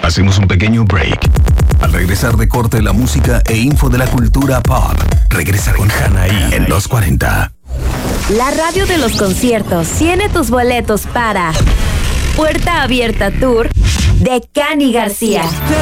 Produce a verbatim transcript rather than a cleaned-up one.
Hacemos un pequeño break. Al regresar de corte, la música e info de la cultura pop. Regresa con Hanaí en los cuarenta. La radio de los conciertos tiene tus boletos para Puerta Abierta Tour de Cani García.